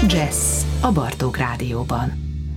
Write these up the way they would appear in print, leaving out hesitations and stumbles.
Jazz a Bartók Rádióban.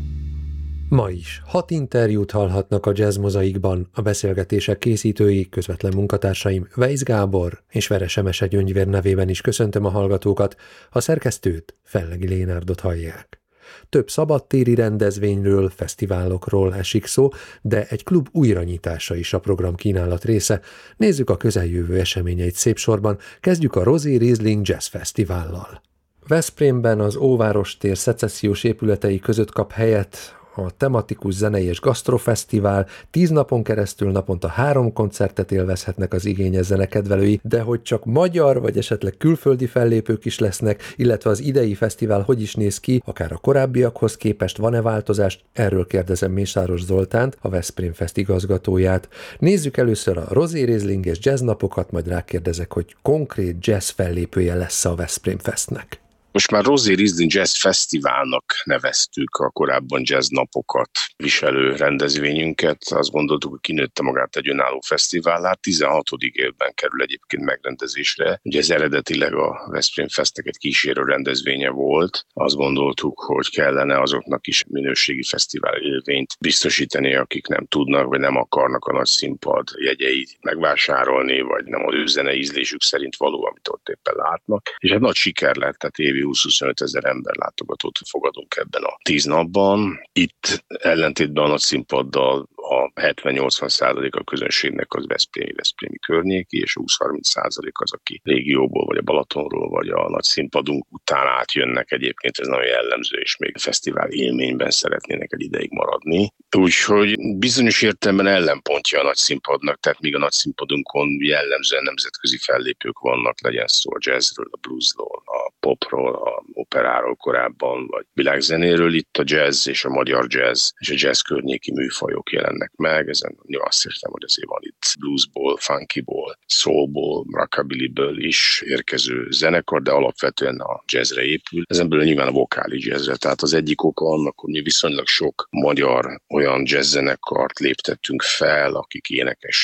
Ma is 6 interjút hallhatnak a Jazz Mozaikban. A beszélgetések készítői, közvetlen munkatársaim Weisz Gábor és Veres Emese Gyöngyvér nevében is köszöntöm a hallgatókat, a szerkesztőt, Fellegi Lénárdot hallják. Több szabadtéri rendezvényről, fesztiválokról esik szó, de egy klub újranyitása is a program kínálat része. Nézzük a közeljövő eseményeit szép sorban, kezdjük a Rosie Riesling Jazz Fesztivállal. Veszprémben az Óváros tér szecessziós épületei között kap helyet a tematikus zenei és gasztrofesztivál. 10 napon keresztül naponta 3 koncertet élvezhetnek az igényes zenekedvelői, de hogy csak magyar vagy esetleg külföldi fellépők is lesznek, illetve az idei fesztivál hogy is néz ki, akár a korábbiakhoz képest van-e változást, erről kérdezem Mészáros Zoltánt, a Veszprém Fest igazgatóját. Nézzük először a Rosie Riesling és jazz napokat, majd rákérdezek, hogy konkrét jazz fellépője lesz a Veszprém Festnek. Most már Rosie Riesling Jazz Fesztiválnak neveztük a korábban jazz napokat viselő rendezvényünket. Azt gondoltuk, hogy kinőtte magát egy önálló fesztivállá. 16. évben kerül egyébként megrendezésre. Ugye ez eredetileg a Veszprém Festnek egy kísérő rendezvénye volt. Azt gondoltuk, hogy kellene azoknak is minőségi fesztivál élményt biztosítani, akik nem tudnak, vagy nem akarnak a nagy színpad jegyeit megvásárolni, vagy nem az ő zenei ízlésük szerint való, amit ott éppen látnak. És hát nagy siker lett, tehát évi 20-25 ezer ember látogatót fogadunk ebben a 10 napban. Itt ellentétben a nagy színpaddal a 70-80% a közönségnek az veszprémi környéki, és 20-30% az, aki régióból, vagy a Balatonról, vagy a nagy színpadunk után átjönnek. Egyébként ez nagyon jellemző, és még fesztivál élményben szeretnének egy ideig maradni. Úgyhogy bizonyos értelemben ellenpontja a nagy színpadnak, tehát míg a nagy színpadunkon jellemzően nemzetközi fellépők vannak, legyen szó a jazzről, a bluesról, a popról, a operáról korábban, vagy világzenéről, itt a jazz és a magyar jazz és a jazz környéki műfajok jelennek meg. Ezen azt értem, hogy azért van itt bluesból, funkyból, soulból, rockabillyből is érkező zenekar, de alapvetően a jazzre épül. Ezen belül nyilván a vokális jazzre. Tehát az egyik oka annak, hogy mi viszonylag sok magyar olyan jazz zenekart léptettünk fel, akik énekes